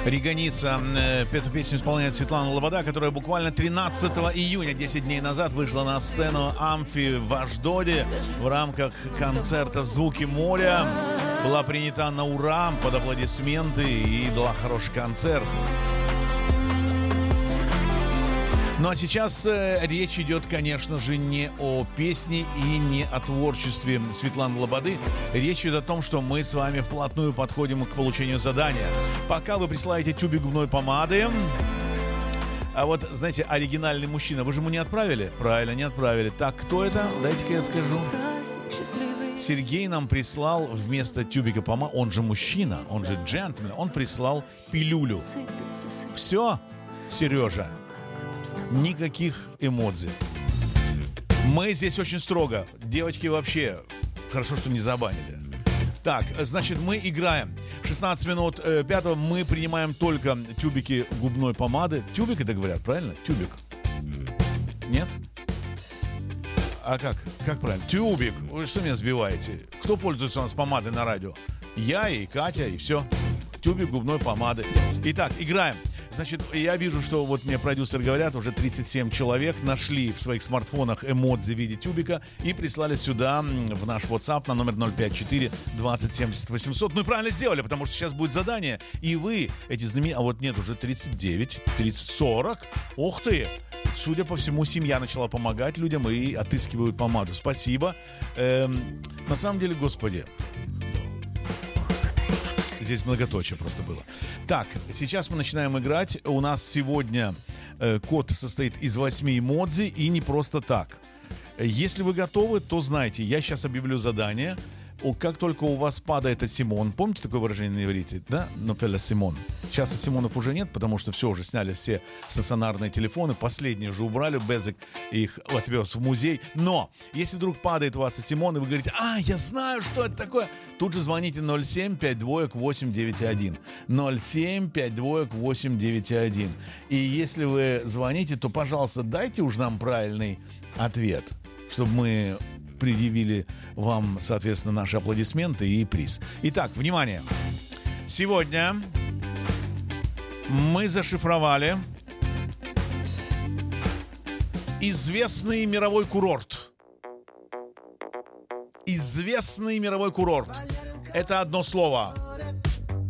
Регоница. Эту песню исполняет Светлана Лобода, которая буквально 13 июня, 10 дней назад, вышла на сцену Амфи в Ашдоде в рамках концерта «Звуки моря». Была принята на ура под аплодисменты и дала хороший концерт. Ну а сейчас речь идет, конечно же, не о песне и не о творчестве Светланы Лободы. Речь идет о том, что мы с вами вплотную подходим к получению задания. Пока вы присылаете тюбик губной помады, а вот, знаете, оригинальный мужчина, вы же ему не отправили? Правильно, не отправили. Так, кто это? Дайте-ка я скажу. Сергей нам прислал вместо тюбика помады, он же мужчина, он же джентльмен, он прислал пилюлю. Все, Сережа. Никаких эмодзи. Мы здесь очень строго. Девочки вообще хорошо, что не забанили. Так, значит, мы играем. 16 минут 5 мы принимаем только тюбики губной помады. Тюбик это говорят, правильно? Тюбик. Нет? А как? Как правильно? Тюбик. Вы что меня сбиваете? Кто пользуется у нас помадой на радио? Я и Катя, и все. Тюбик губной помады. Итак, играем. Значит, я вижу, что вот мне продюсеры говорят, уже 37 человек нашли в своих смартфонах эмодзи в виде тюбика и прислали сюда, в наш WhatsApp на номер 054-2070-800. Ну и правильно сделали, потому что сейчас будет задание. И вы, эти знаменитые... А вот нет, уже 39, 30, 40. Ух ты! Судя по всему, семья начала помогать людям и отыскивают помаду. Спасибо. На самом деле, господи... Здесь многоточие просто было. Так, сейчас мы начинаем играть. У нас сегодня код состоит из 8 эмодзи и не просто так. Если вы готовы, то знайте, я сейчас объявлю задание. Как только у вас падает асимон, помните такое выражение на иврите, да? Нофель асимон. Сейчас асимонов уже нет, потому что все, уже сняли все стационарные телефоны, последние уже убрали, Безек их отвез в музей. Но, если вдруг падает у вас асимон, и вы говорите, я знаю, что это такое, тут же звоните 07-52-891. 07-52-891. И если вы звоните, то, пожалуйста, дайте уж нам правильный ответ, чтобы мы... предъявили вам, соответственно, наши аплодисменты и приз. Итак, внимание. Сегодня мы зашифровали известный мировой курорт. Известный мировой курорт. Это одно слово.